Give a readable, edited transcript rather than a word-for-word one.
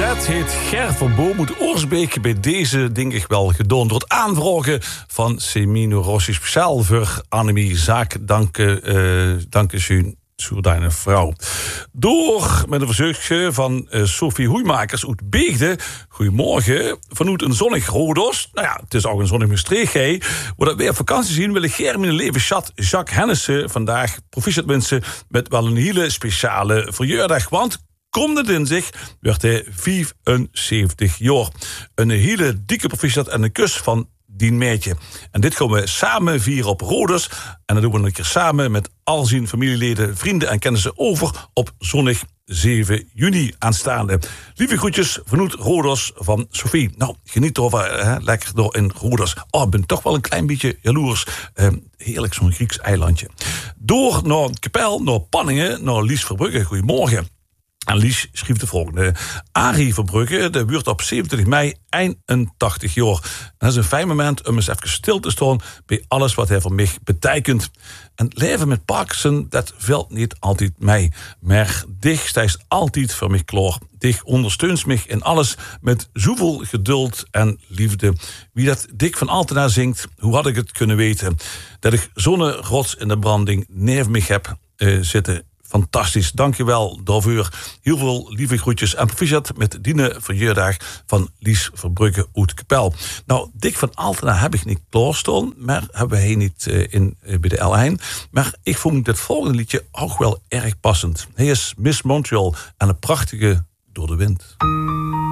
Dat heet Ger van Boom uit Oorsbeek. Bij deze, denk ik wel, gedoond door het aanvragen van Semino Rossi. Speciaal voor Annemie Zaak. Dank je, Soerdijne vrouw. Door met een verzoekje van Sophie Hoeimakers uit Beegde. Goedemorgen. Vanuit een zonnig Rodos. Nou ja, het is ook een zonnig Maastricht. Waar dat weer op vakantie zien, wil ik Germine Levenschat Jacques Hennissen vandaag proficiat wensen met wel een hele speciale verjaardag. Want komende dinsdag werd hij 75 jaar. Een hele dikke proficiat en een kus van die meidje. En dit gaan we samen vieren op Rodos. En dat doen we een keer samen met al zijn familieleden, vrienden en kennissen over op zonnig 7 juni aanstaande. Lieve groetjes vanuit Rodos van Sophie. Nou, geniet erover, lekker door in Rodos. Oh, ik ben toch wel een klein beetje jaloers. Heerlijk, zo'n Grieks eilandje. Door naar Kapel, naar Panningen, naar Lies Verbrugge. Goedemorgen. En Lies schreef de volgende. Arie Verbrugge, de wordt op 27 mei 81 jaar. En dat is een fijn moment om eens even stil te staan bij alles wat hij voor mij betekent. En leven met Parkinson, dat valt niet altijd mij. Maar dich staat altijd voor mij klaar. Dich ondersteunt mij in alles met zoveel geduld en liefde. Wie dat Dick van Altena zingt, hoe had ik het kunnen weten? Dat ik zo'n rots in de branding neer mij heb zitten. Fantastisch, dankjewel daarvoor. Heel veel lieve groetjes en proficiat met Diene verjaardag van Lies Verbrugge uit Kapel. Nou, Dick van Altena heb ik niet klaarstaan, maar hebben wij niet bij de L1. Maar ik vond dit volgende liedje ook wel erg passend. Hij is Miss Montreal en een prachtige Door de Wind.